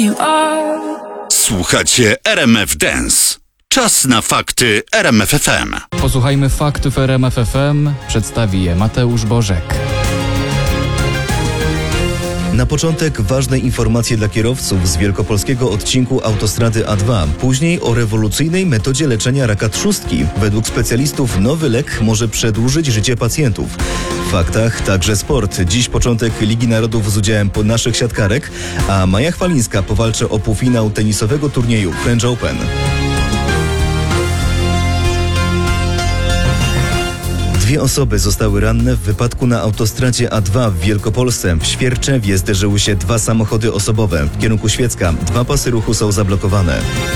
Słuchacie RMF Dance. Czas na fakty RMF FM. Posłuchajmy faktów RMF FM. Przedstawi je Mateusz Bożek. Na początek ważne informacje dla kierowców z wielkopolskiego odcinku autostrady A2. Później o rewolucyjnej metodzie leczenia raka trzustki. Według specjalistów nowy lek może przedłużyć życie pacjentów. W faktach także sport. Dziś początek Ligi Narodów z udziałem naszych siatkarek, a Maja Chwalińska powalczy o półfinał tenisowego turnieju French Open. Dwie osoby zostały ranne w wypadku na autostradzie A2 w Wielkopolsce. W Świerczewie zderzyły się dwa samochody osobowe. W kierunku Świecka 2 pasy ruchu są zablokowane.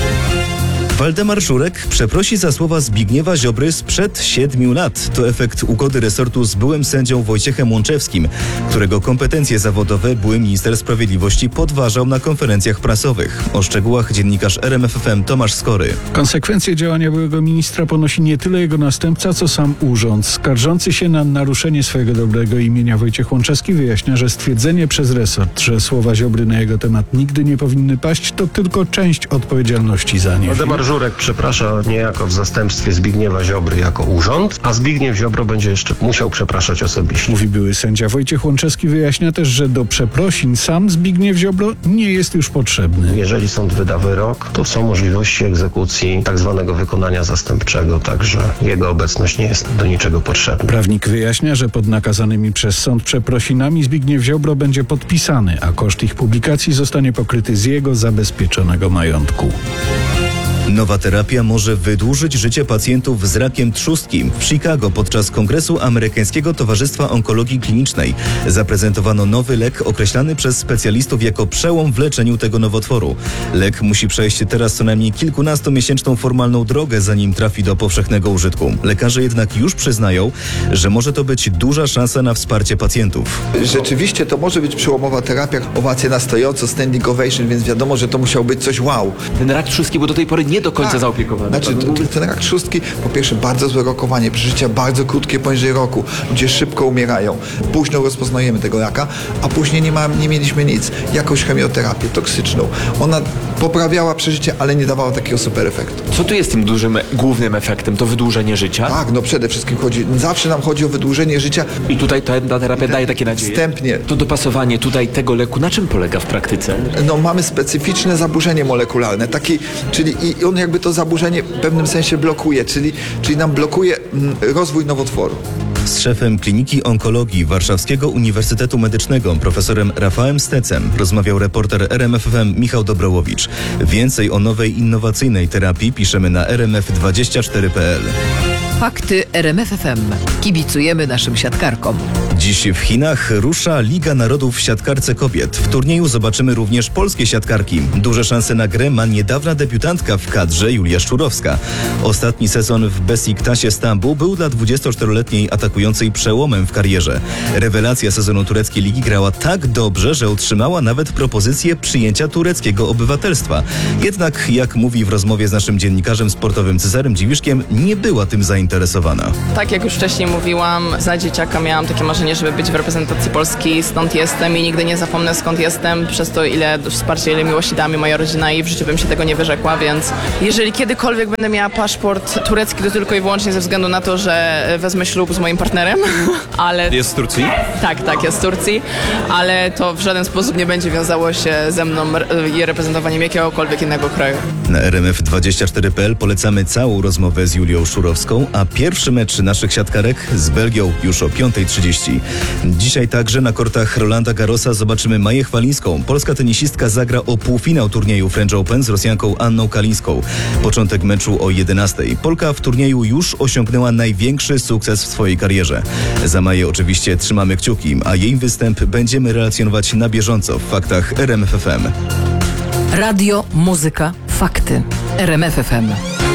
Waldemar Żurek przeprosi za słowa Zbigniewa Ziobry sprzed 7 lat. To efekt ugody resortu z byłym sędzią Wojciechem Łączewskim, którego kompetencje zawodowe były minister sprawiedliwości podważał na konferencjach prasowych. O szczegółach dziennikarz RMF FM Tomasz Skory. Konsekwencje działania byłego ministra ponosi nie tyle jego następca, co sam urząd. Skarżący się na naruszenie swojego dobrego imienia Wojciech Łączewski wyjaśnia, że stwierdzenie przez resort, że słowa Ziobry na jego temat nigdy nie powinny paść, to tylko część odpowiedzialności za nie. Żurek przeprasza niejako w zastępstwie Zbigniewa Ziobry jako urząd, a Zbigniew Ziobro będzie jeszcze musiał przepraszać osobiście. Mówi były sędzia Wojciech Łączewski, wyjaśnia też, że do przeprosin sam Zbigniew Ziobro nie jest już potrzebny. Jeżeli sąd wyda wyrok, to są możliwości egzekucji tak zwanego wykonania zastępczego, także jego obecność nie jest do niczego potrzebna. Prawnik wyjaśnia, że pod nakazanymi przez sąd przeprosinami Zbigniew Ziobro będzie podpisany, a koszt ich publikacji zostanie pokryty z jego zabezpieczonego majątku. Nowa terapia może wydłużyć życie pacjentów z rakiem trzustki. W Chicago podczas Kongresu Amerykańskiego Towarzystwa Onkologii Klinicznej zaprezentowano nowy lek określany przez specjalistów jako przełom w leczeniu tego nowotworu. Lek musi przejść teraz co najmniej kilkunastomiesięczną formalną drogę, zanim trafi do powszechnego użytku. Lekarze jednak już przyznają, że może to być duża szansa na wsparcie pacjentów. Rzeczywiście to może być przełomowa terapia, owacje na stojąco, standing ovation, więc wiadomo, że to musiał być coś wow. Ten rak trzustki był do tej pory nie do końca zaopiekowany. Znaczy, ten rak trzustki, po pierwsze bardzo złe rokowanie, przeżycia bardzo krótkie poniżej roku, ludzie szybko umierają, późno rozpoznajemy tego raka, a później nie mieliśmy nic, jakąś chemioterapię toksyczną. Ona poprawiała przeżycie, ale nie dawała takiego super efektu. Co tu jest tym dużym, głównym efektem? To wydłużenie życia? Tak, no przede wszystkim zawsze nam chodzi o wydłużenie życia. I tutaj ta terapia daje takie nadzieje? Wstępnie. To dopasowanie tutaj tego leku, na czym polega w praktyce? No mamy specyficzne zaburzenie molekularne, czyli on jakby to zaburzenie w pewnym sensie blokuje, czyli nam blokuje rozwój nowotworu. Z szefem Kliniki Onkologii Warszawskiego Uniwersytetu Medycznego, profesorem Rafałem Stecem, rozmawiał reporter RMF FM Michał Dobrołowicz. Więcej o nowej, innowacyjnej terapii piszemy na rmf24.pl. Fakty RMF FM. Kibicujemy naszym siatkarkom. Dziś w Chinach rusza Liga Narodów w siatkarce kobiet. W turnieju zobaczymy również polskie siatkarki. Duże szanse na grę ma niedawna debiutantka w kadrze Julia Szczurowska. Ostatni sezon w Besiktasie Stambuł był dla 24-letniej atakującej przełomem w karierze. Rewelacja sezonu tureckiej ligi grała tak dobrze, że otrzymała nawet propozycję przyjęcia tureckiego obywatelstwa. Jednak, jak mówi w rozmowie z naszym dziennikarzem sportowym Cezarym Dziwiszkiem, nie była tym zainteresowana. Tak jak już wcześniej mówiłam, za dzieciaka miałam takie marzenie, żeby być w reprezentacji Polski, stąd jestem i nigdy nie zapomnę, skąd jestem, przez to ile wsparcia, ile miłości dała mi moja rodzina i w życiu bym się tego nie wyrzekła, więc jeżeli kiedykolwiek będę miała paszport turecki, to tylko i wyłącznie ze względu na to, że wezmę ślub z moim partnerem, ale... Jest z Turcji? Tak, jest z Turcji, ale to w żaden sposób nie będzie wiązało się ze mną i reprezentowaniem jakiegokolwiek innego kraju. Na rmf24.pl polecamy całą rozmowę z Julią Szurowską, a pierwszy mecz naszych siatkarek z Belgią już o 5:30. Dzisiaj także na kortach Rolanda Garrosa zobaczymy Maję Chwalińską. Polska tenisistka zagra o półfinał turnieju French Open z Rosjanką Anną Kalińską. Początek meczu o 11:00. Polka w turnieju już osiągnęła największy sukces w swojej karierze. Za Maję oczywiście trzymamy kciuki, a jej występ będziemy relacjonować na bieżąco w faktach RMF FM. Radio, muzyka, fakty. RMF FM.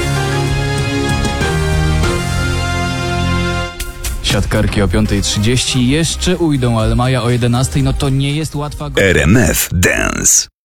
Siatkarki o 5:30 jeszcze ujdą, ale Maja o 11:00, no to nie jest łatwa... RMF Dance.